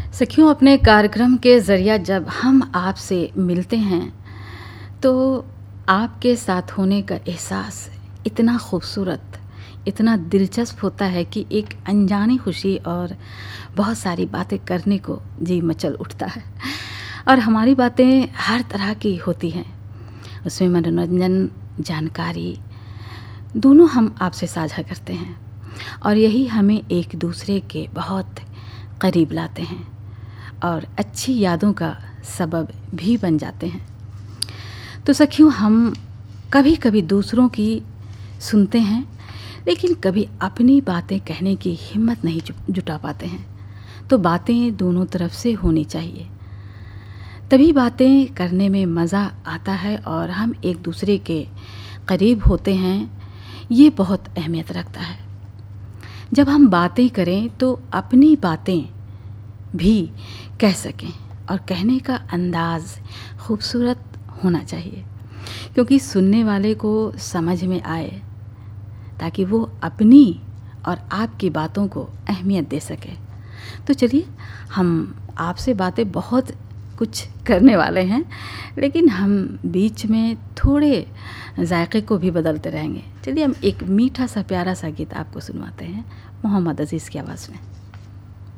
सखियों, अपने कार्यक्रम के ज़रिया जब हम आपसे मिलते हैं तो आपके साथ होने का एहसास इतना खूबसूरत, इतना दिलचस्प होता है कि एक अनजानी खुशी और बहुत सारी बातें करने को जी मचल उठता है। और हमारी बातें हर तरह की होती हैं, उसमें मनोरंजन, जानकारी दोनों हम आपसे साझा करते हैं और यही हमें एक दूसरे के बहुत करीब लाते हैं और अच्छी यादों का सबब भी बन जाते हैं। तो सखियों, हम कभी कभी दूसरों की सुनते हैं लेकिन कभी अपनी बातें कहने की हिम्मत नहीं जुटा पाते हैं। तो बातें दोनों तरफ से होनी चाहिए, तभी बातें करने में मज़ा आता है और हम एक दूसरे के करीब होते हैं। ये बहुत अहमियत रखता है। जब हम बातें करें तो अपनी बातें भी कह सकें और कहने का अंदाज़ खूबसूरत होना चाहिए, क्योंकि सुनने वाले को समझ में आए, ताकि वो अपनी और आपकी बातों को अहमियत दे सके। तो चलिए, हम आपसे बातें बहुत कुछ करने वाले हैं, लेकिन हम बीच में थोड़े जायके को भी बदलते रहेंगे। चलिए, हम एक मीठा सा प्यारा सा गीत आपको सुनवाते हैं मोहम्मद अज़ीज़ की आवाज़ में।